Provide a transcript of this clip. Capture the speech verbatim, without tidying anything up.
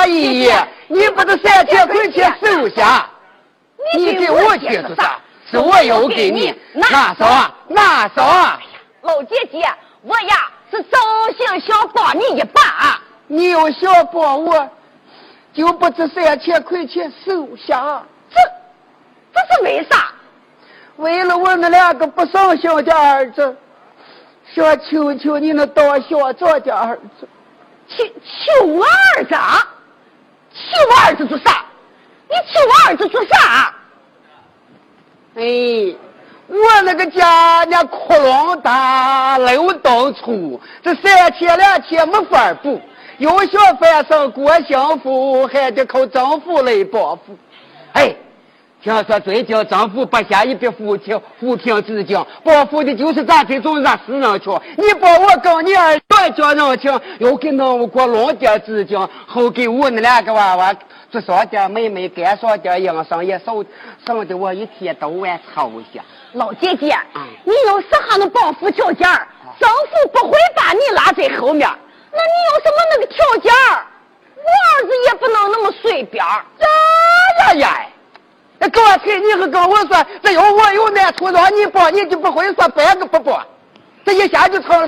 阿姨，你把这三千块钱收下，你给我去是啥？是我有给你，那啥那啥。 老姐姐，我呀是真心想帮你一把。 你有想帮我，就把这三千块钱收下。 这这是为啥？ 为了我那两个不上小的儿子，想求求你那当校长的儿子。 求求我儿子啊？求我儿子做啥？你求我儿子做啥？ 哎，我那个家那窟窿大，漏洞粗，这三千两千没法补，又想翻上过幸福，还得靠政府来帮扶。哎，听说最近政府不下一笔扶贫扶贫资金，帮扶的就是咱这种咱死人群。你帮我跟你儿子讲人情，又给弄过弄点资金，后给我那两个娃娃做上点妹妹，干上点营生，也省省得我一天到晚操心。 老姐姐，嗯、你有啥还能帮扶条件？政府不会把你拉在后面。那你有什么那个条件？我儿子也不能那么随便。呀呀呀！那刚才你和跟我说，这有我有难处，让你帮你就不会说半个不帮，这一下就成了